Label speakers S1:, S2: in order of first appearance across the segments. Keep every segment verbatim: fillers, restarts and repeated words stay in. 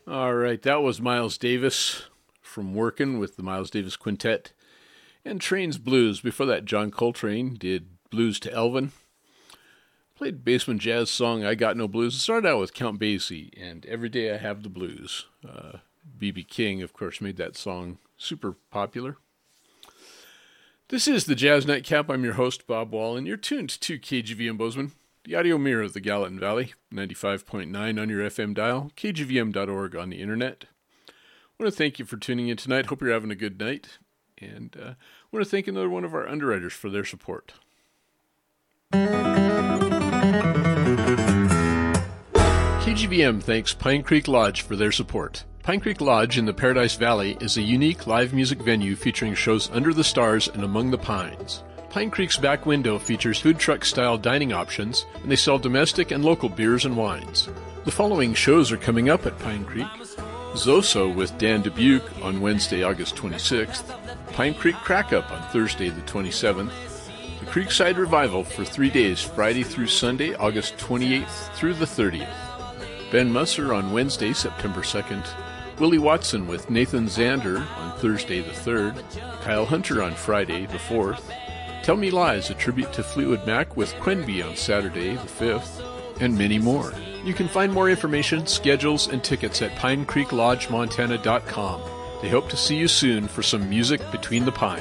S1: All right, that was Miles Davis from Workin' with the Miles Davis Quintet and Train's Blues. Before that, John Coltrane did Blues to Elvin. Played Basement Jazz song I Got No Blues. It started out with Count Basie and Every Day I Have the Blues. Uh, B B King, of course, made that song super popular. This is the Jazz Nightcap. I'm your host, Bob Wall, and you're tuned to K G V M Bozeman, the audio mirror of the Gallatin Valley, ninety-five point nine on your F M dial, k g v m dot org on the internet. I want to thank you for tuning in tonight. Hope you're having a good night. And uh, I want to thank another one of our underwriters for their support. K G V M thanks Pine Creek Lodge for their support. Pine Creek Lodge in the Paradise Valley is a unique live music venue featuring shows under the stars and among the pines. Pine Creek's back window features food truck-style dining options, and they sell domestic and local beers and wines. The following shows are coming up at Pine Creek. Zoso with Dan Dubuque on Wednesday, August twenty-sixth. Pine Creek Crack Up on Thursday, the twenty-seventh. The Creekside Revival for three days, Friday through Sunday, August twenty-eighth through the thirtieth. Ben Musser on Wednesday, September second. Willie Watson with Nathan Zander on Thursday the third, Kyle Hunter on Friday the fourth, Tell Me Lies, a tribute to Fleetwood Mac with Quenby on Saturday the fifth, and many more. You can find more information, schedules, and tickets at pine creek lodge montana dot com. They hope to see you soon for some music between the pines.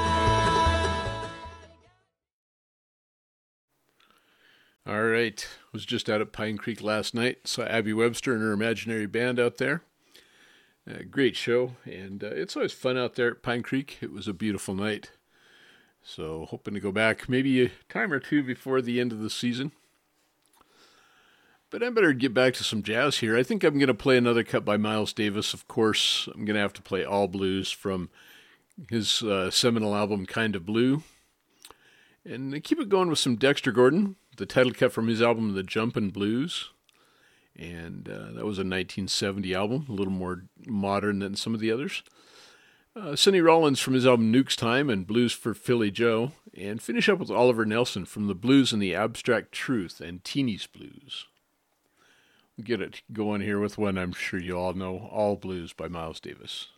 S1: All right, was just out at Pine Creek last night, saw Abby Webster and her imaginary band out there. Uh, great show, and uh, it's always fun out there at Pine Creek. It was a beautiful night, so hoping to go back maybe a time or two before the end of the season. But I better get back to some jazz here. I think I'm going to play another cut by Miles Davis. Of course, I'm going to have to play all blues from his uh, seminal album, Kind of Blue. And keep it going with some Dexter Gordon, the title cut from his album, The Jumpin' Blues. And uh, that was a nineteen seventy album, a little more modern than some of the others. Uh, Sonny Rollins from his album Nuke's Time and Blues for Philly Joe. And finish up with Oliver Nelson from the Blues and the Abstract Truth and Teeny's Blues. We'll get it going here with one I'm sure you all know, All Blues by Miles Davis.